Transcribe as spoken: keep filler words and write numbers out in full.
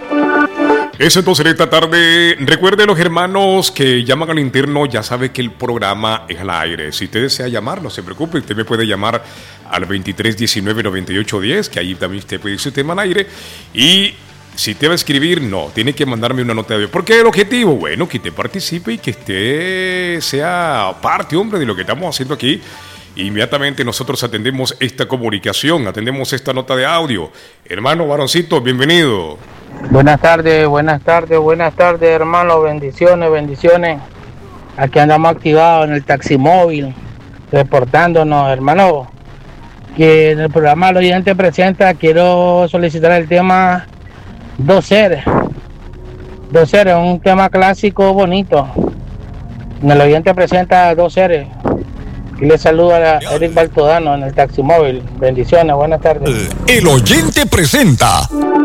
Eso entonces esta tarde. Recuerden los hermanos que llaman al interno, ya sabe que el programa es al aire. Si usted desea llamar, no se preocupe, usted me puede llamar al veintitrés diecinueve noventa y ocho diez, que ahí también usted puede decir usted al aire. Y si te va a escribir, no, tiene que mandarme una nota de audio. Porque el objetivo, bueno, que usted participe y que usted sea parte, hombre, de lo que estamos haciendo aquí. Inmediatamente nosotros atendemos esta comunicación, atendemos esta nota de audio. Hermano varoncito, bienvenido. Buenas tardes, buenas tardes, buenas tardes, hermano. Bendiciones, bendiciones. Aquí andamos activados en el taximóvil, reportándonos, hermano. Que en el programa El Oyente Presenta quiero solicitar el tema Dos Seres. Dos Seres, un tema clásico bonito. En El Oyente Presenta Dos Seres. Y le saludo a Eric Baltodano en el taximóvil. Bendiciones, buenas tardes. El Oyente Presenta